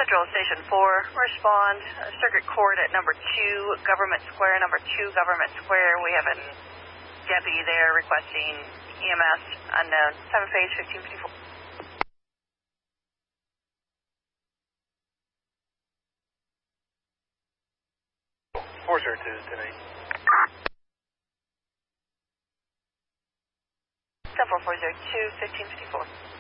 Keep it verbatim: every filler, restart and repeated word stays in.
Central Station four, respond. Uh, circuit court at number two, Government Square, number two, Government Square. We have a deputy there requesting E M S, unknown. Seven phase, fifteen fifty-four. four zero two, ten eight. seven four four zero two, fifteen fifty-four.